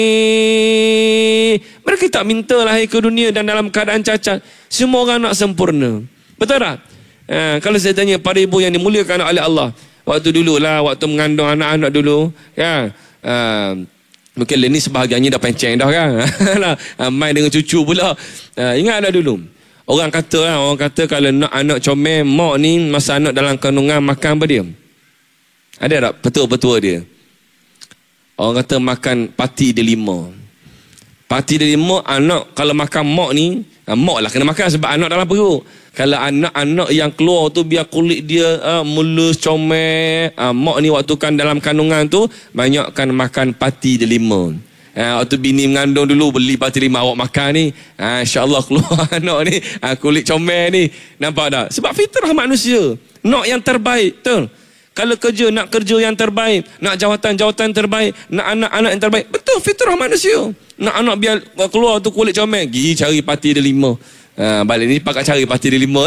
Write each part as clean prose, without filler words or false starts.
Mereka tak minta lahir ke dunia dan dalam keadaan cacat. Semua orang nak sempurna. Betul tak? Kalau saya tanya para ibu yang dimuliakan oleh Allah, waktu dululah, waktu mengandung anak-anak dulu, kan? Mungkin ni sebahagiannya dah penceng dah kan. Main dengan cucu pula. Ingat dah dulu. Orang kata kalau nak anak comel, mak ni masa anak dalam kandungan makan apa dia? Ada tak petua-petua dia? Orang kata makan pati delima. Pati delima, anak kalau makan mak ni, mak lah kena makan sebab anak dalam perut. Kalau anak-anak yang keluar tu biar kulit dia mulus, comel. Mak ni waktu kan dalam kandungan tu banyakkan makan pati delima. Waktu bini mengandung dulu beli pati delima awak makan ni, insya-Allah keluar anak ni kulit comel ni. Nampak tak? Sebab fitrah manusia nak yang terbaik, betul? Kalau kerja, nak kerja yang terbaik, nak jawatan terbaik, nak anak-anak yang terbaik. Betul, fitrah manusia. Nak anak biar keluar tu kulit comel, pergi cari pati delima. Balik ni pakai cari pati delima.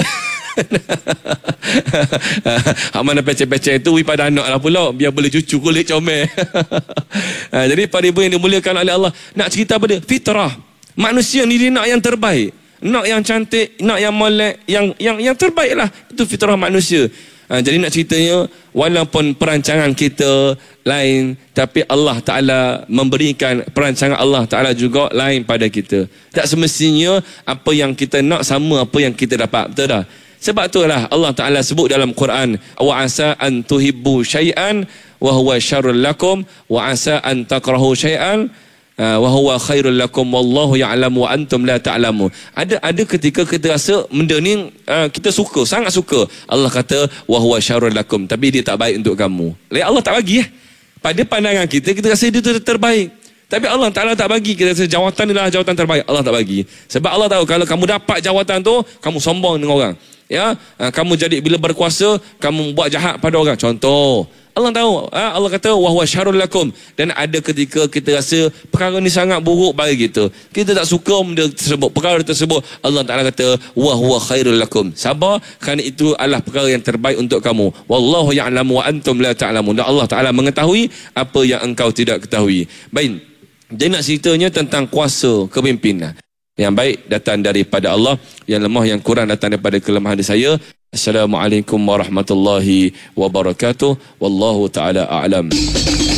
Mana pecah-pecah itu pada anak lah pula, biar boleh cucu kulit comel. Jadi para ibu yang dimuliakan oleh Allah, nak cerita apa dia? Fitrah. Manusia ni dia nak yang terbaik. Nak yang cantik, nak yang molek, yang terbaik lah. Itu fitrah manusia. Jadi nak ceritanya, walaupun perancangan kita lain, tapi Allah Ta'ala memberikan perancangan Allah Ta'ala juga lain pada kita. Tak semestinya apa yang kita nak sama apa yang kita dapat. Betul tak? Sebab itulah Allah Ta'ala sebut dalam Quran, wa asa an tuhibbu syai'an wa huwa syarrul lakum wa asa an takrahu syai'an wa huwa khairul lakum wallahu ya'lamu wa antum la ta'lamun. Ada ketika kita rasa benda ni kita suka, sangat suka. Allah kata wa huwa syarrul lakum, tapi dia tak baik untuk kamu. Allah tak bagi pada pandangan kita rasa dia terbaik. Tapi Allah Ta'ala tak bagi. Kita rasa jawatan adalah jawatan terbaik. Allah tak bagi. Sebab Allah tahu kalau kamu dapat jawatan tu, kamu sombong dengan orang. Kamu jadi bila berkuasa, kamu buat jahat pada orang. Contoh, Allah tahu, Allah kata wa huwa syarrul lakum. Dan ada ketika kita rasa perkara ni sangat buruk bagi kita. Kita tak suka benda tersebut, perkara tersebut. Allah Ta'ala kata wa huwa khairul lakum. Sabar, kerana itu adalah perkara yang terbaik untuk kamu. Wallahu ya'lamu wa antum la ta'lamun. Dan Allah Ta'ala mengetahui apa yang engkau tidak ketahui. Baik. Dia nak ceritanya tentang kuasa kepimpinan. Yang baik datang daripada Allah, yang lemah, yang kurang datang daripada kelemahan saya. Assalamualaikum warahmatullahi wabarakatuh. Wallahu ta'ala a'lam.